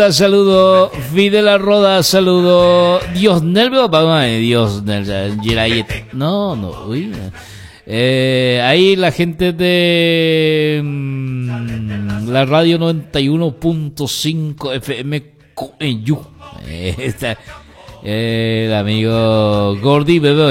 Saludo Fidel Arroda, saludo Dios Nelvio, Dios Gerayet. No, uy. Ahí la gente de la radio 91.5 FM Coneyu. El amigo Gordy Bebé.